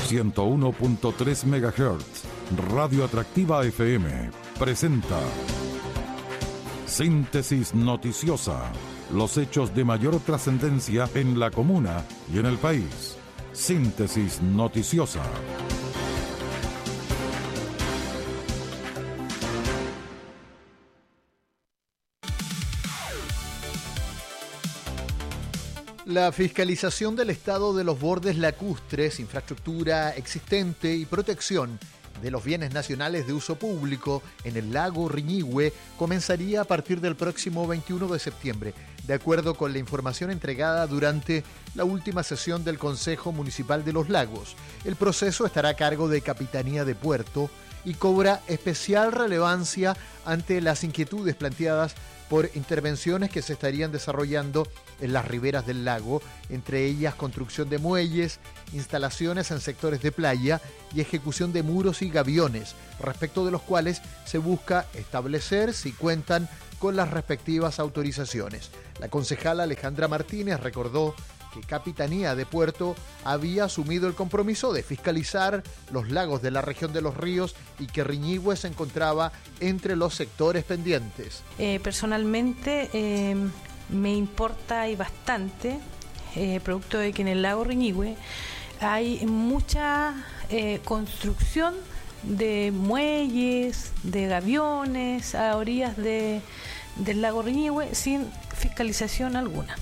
101.3 MHz, Radio Atractiva FM, presenta Síntesis Noticiosa. Los hechos de mayor trascendencia en la comuna y en el país. Síntesis Noticiosa. La fiscalización del estado de los bordes lacustres, infraestructura existente y protección de los bienes nacionales de uso público en el lago Riñihue comenzaría a partir del próximo 21 de septiembre, de acuerdo con la información entregada durante la última sesión del Consejo Municipal de los Lagos. El proceso estará a cargo de Capitanía de Puerto y cobra especial relevancia ante las inquietudes planteadas por intervenciones que se estarían desarrollando en las riberas del lago, entre ellas construcción de muelles, instalaciones en sectores de playa y ejecución de muros y gaviones, respecto de los cuales se busca establecer si cuentan con las respectivas autorizaciones. La concejala Alejandra Martínez recordó que Capitanía de Puerto había asumido el compromiso de fiscalizar los lagos de la región de Los Ríos y que Riñihue se encontraba entre los sectores pendientes. Personalmente me importa y bastante, producto de que en el lago Riñihue hay mucha construcción de muelles, de gaviones a orillas del lago Riñihue sin fiscalización alguna.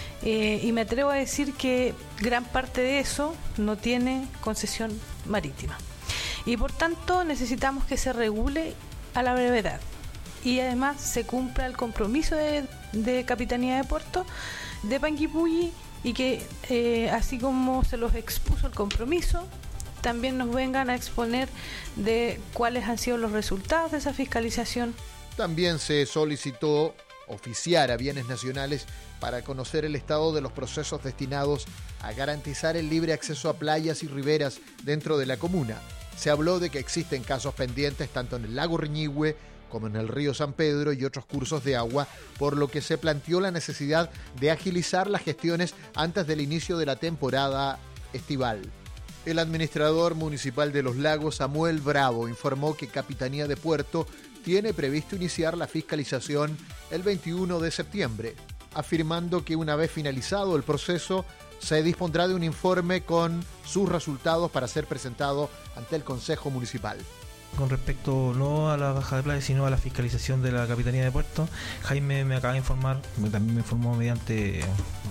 Y me atrevo a decir que gran parte de eso no tiene concesión marítima. Y por tanto necesitamos que se regule a la brevedad. Y además se cumpla el compromiso de Capitanía de Puerto de Panguipulli y que así como se los expuso el compromiso, también nos vengan a exponer de cuáles han sido los resultados de esa fiscalización. También se solicitó oficiar a bienes nacionales para conocer el estado de los procesos destinados a garantizar el libre acceso a playas y riberas dentro de la comuna. Se habló de que existen casos pendientes tanto en el lago Riñihue como en el río San Pedro y otros cursos de agua, por lo que se planteó la necesidad de agilizar las gestiones antes del inicio de la temporada estival. El administrador municipal de Los Lagos, Samuel Bravo, informó que Capitanía de Puerto tiene previsto iniciar la fiscalización el 21 de septiembre, afirmando que una vez finalizado el proceso se dispondrá de un informe con sus resultados para ser presentado ante el Consejo Municipal. Con respecto no a la baja de playa, sino a la fiscalización de la Capitanía de Puerto, Jaime me acaba de informar, también me informó mediante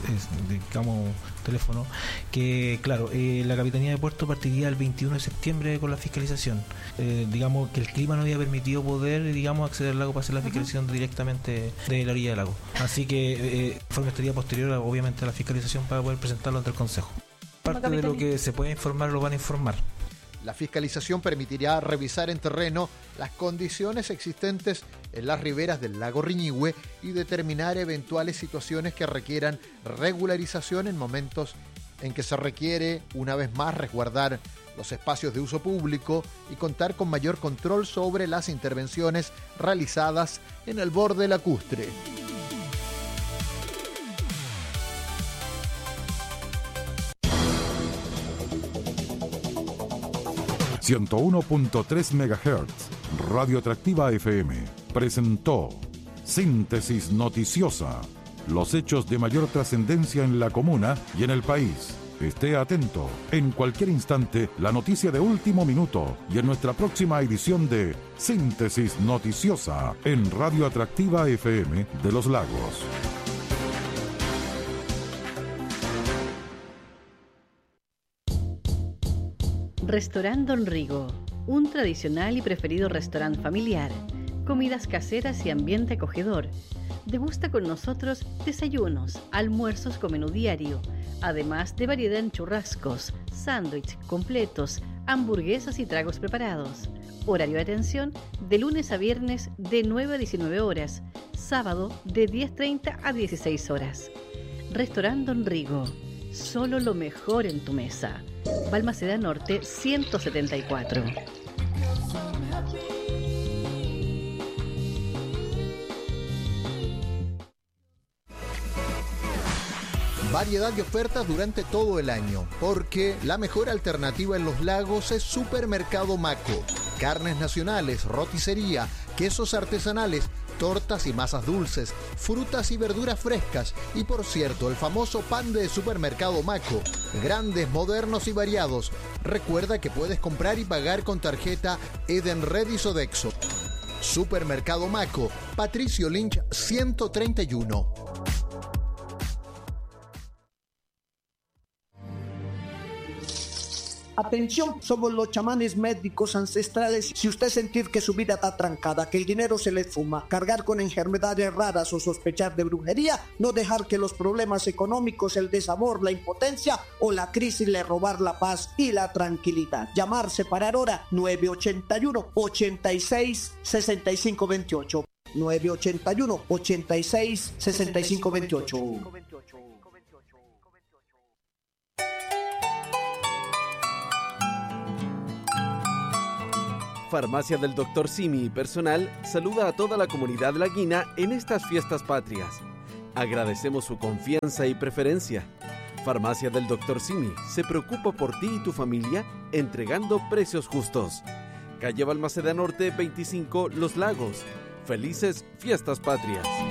teléfono, que claro, la Capitanía de Puerto partiría el 21 de septiembre con la fiscalización. Digamos que el clima no había permitido poder, acceder al lago para hacer la fiscalización directamente de la orilla del lago. Así que el informe estaría posterior, obviamente, a la fiscalización para poder presentarlo ante el Consejo. Parte de lo que se puede informar lo van a informar. La fiscalización permitirá revisar en terreno las condiciones existentes en las riberas del lago Riñihue y determinar eventuales situaciones que requieran regularización en momentos en que se requiere, una vez más, resguardar los espacios de uso público y contar con mayor control sobre las intervenciones realizadas en el borde lacustre. ...101.3 MHz, Radio Atractiva FM, presentó Síntesis Noticiosa. Los hechos de mayor trascendencia en la comuna y en el país. Esté atento, en cualquier instante, la noticia de último minuto y en nuestra próxima edición de Síntesis Noticiosa en Radio Atractiva FM de Los Lagos. Restaurant Don Rigo, un tradicional y preferido restaurante familiar, comidas caseras y ambiente acogedor. Degusta con nosotros desayunos, almuerzos con menú diario, además de variedad en churrascos, sándwiches completos, hamburguesas y tragos preparados. Horario de atención de lunes a viernes de 9 a 19 horas, sábado de 10:30 a 16 horas. Restaurant Don Rigo, solo lo mejor en tu mesa. Balmaceda Norte 174. Variedad de ofertas durante todo el año, porque la mejor alternativa en Los Lagos es Supermercado Maco. Carnes nacionales, roticería, quesos artesanales, tortas y masas dulces, frutas y verduras frescas y, por cierto, el famoso pan de Supermercado Maco. Grandes, modernos y variados. Recuerda que puedes comprar y pagar con tarjeta Edenred y Sodexo. Supermercado Maco, Patricio Lynch 131. Atención, somos los chamanes médicos ancestrales. Si usted sentir que su vida está trancada, que el dinero se le fuma, cargar con enfermedades raras o sospechar de brujería, no dejar que los problemas económicos, el desamor, la impotencia o la crisis le robar la paz y la tranquilidad. Llamar, separar hora 981-86-6528. 981-86-6528. Farmacia del Dr. Simi y personal saluda a toda la comunidad laguina en estas fiestas patrias. Agradecemos su confianza y preferencia. Farmacia del Dr. Simi se preocupa por ti y tu familia entregando precios justos. Calle Balmaceda Norte 25, Los Lagos. Felices fiestas patrias.